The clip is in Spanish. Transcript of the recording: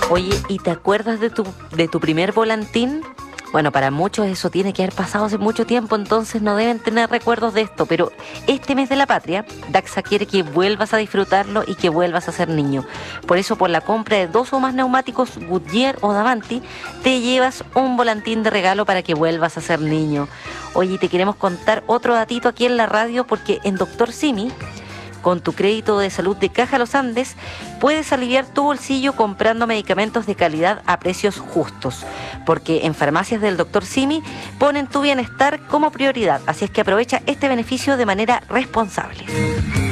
Oye, ¿y te acuerdas de tu primer volantín? Bueno, para muchos eso tiene que haber pasado hace mucho tiempo, entonces no deben tener recuerdos de esto, pero este mes de la patria, Daxa quiere que vuelvas a disfrutarlo y que vuelvas a ser niño. Por eso, por la compra de 2 o más neumáticos Goodyear o Davanti, te llevas un volantín de regalo para que vuelvas a ser niño. Oye, te queremos contar otro datito aquí en la radio, porque en Dr. Simi, con tu crédito de salud de Caja Los Andes, puedes aliviar tu bolsillo comprando medicamentos de calidad a precios justos, porque en farmacias del Dr. Simi ponen tu bienestar como prioridad, así es que aprovecha este beneficio de manera responsable.